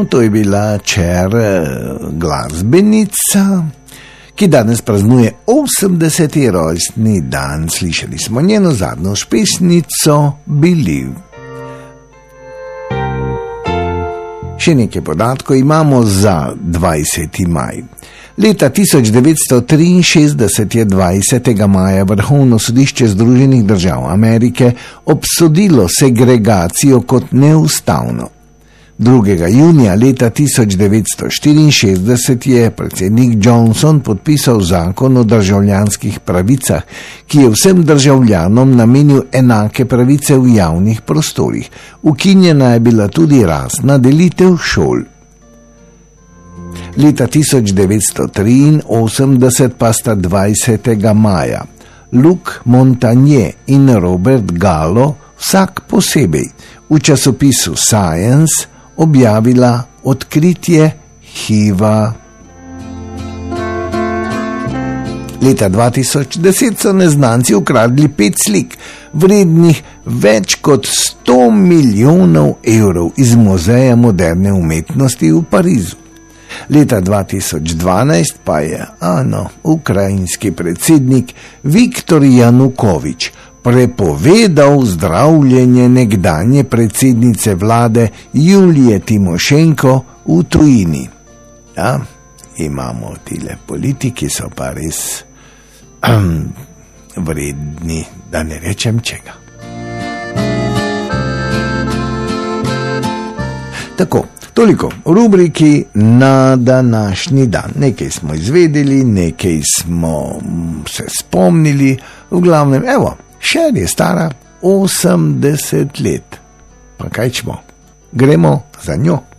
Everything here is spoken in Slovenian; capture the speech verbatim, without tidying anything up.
To je bila Cher, glasbenica, ki danes praznuje osemdeseti rojstni dan. Slišali smo njeno zadnjo pesnico Believe. Še nekaj podatkov imamo za dvajseti maj. Leta tisoč devetsto triinšestdeset je dvajsetega maja Vrhovno sodišče Združenih držav Amerike obsodilo segregacijo kot neustavno. drugega junija leta tisoč devetsto štiriinšestdeset je predsednik Johnson podpisal zakon o državljanskih pravicah, ki je vsem državljanom namenil enake pravice v javnih prostorih. Ukinjena je bila tudi rasna delitev šol. Leta tisoč devetsto triinosemdeset pa sta dvajsetega maja Luc Montagnier in Robert Gallo vsak posebej v časopisu Science objavila odkritje hiva. Leta dva tisoč deset so neznanci ukradli pet slik, vrednih več kot sto milijonov evrov iz Muzeja moderne umetnosti v Parizu. Leta dva tisoč dvanajst pa je ano, ukrajinski predsednik Viktor Janukovič prepovedal zdravljenje nekdanje predsednice vlade Julije Timošenko v tujini. Ja, imamo tile politiki, so pa res um, vredni, da ne rečem čega. Tako, toliko v rubriki na današnji dan. Nekaj smo izvedeli, nekaj smo se spomnili, v glavnem, evo, Cher je stara osemdeset let. Pa kaj čmo? Gremo za njo.